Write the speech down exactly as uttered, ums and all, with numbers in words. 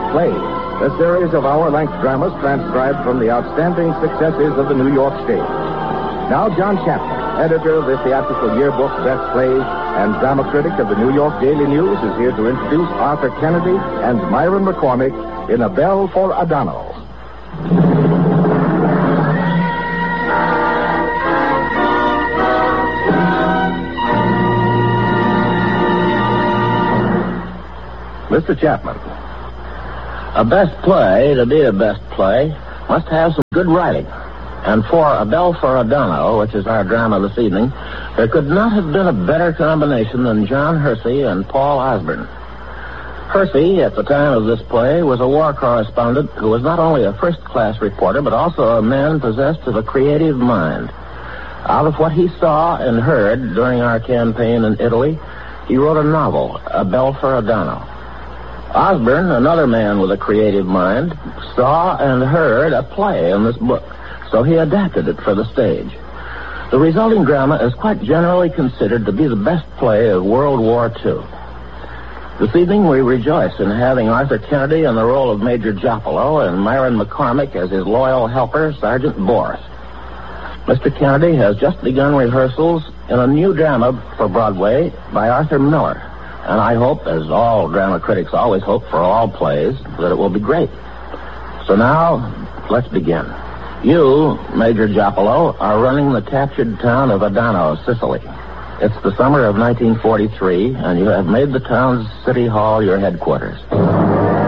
Plays, a series of hour-length dramas transcribed from the outstanding successes of the New York stage. Now, John Chapman, editor of the Theatrical Yearbook Best Plays and drama critic of the New York Daily News, is here to introduce Arthur Kennedy and Myron McCormick in A Bell for Adano. Mister Chapman. A best play, to be a best play, must have some good writing. And for A Bell for Adano, which is our drama this evening, there could not have been a better combination than John Hersey and Paul Osborne. Hersey, at the time of this play, was a war correspondent who was not only a first-class reporter, but also a man possessed of a creative mind. Out of what he saw and heard during our campaign in Italy, he wrote a novel, A Bell for Adano. Osborne, another man with a creative mind, saw and heard a play in this book, so he adapted it for the stage. The resulting drama is quite generally considered to be the best play of World War Two. This evening we rejoice in having Arthur Kennedy in the role of Major Jopolo and Myron McCormick as his loyal helper, Sergeant Boris. Mister Kennedy has just begun rehearsals in a new drama for Broadway by Arthur Miller. And I hope, as all drama critics always hope for all plays, that it will be great. So now, let's begin. You, Major Jopolo, are running the captured town of Adano, Sicily. It's the summer of nineteen forty-three, and you have made the town's city hall your headquarters.